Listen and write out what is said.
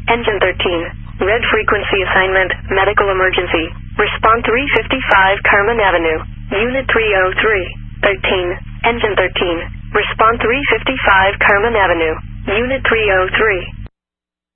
Engine 13. Red frequency assignment, medical emergency. Respond 355 Carmen Avenue. Unit 303. 13. Engine 13. Respond 355 Carmen Avenue. Unit 303.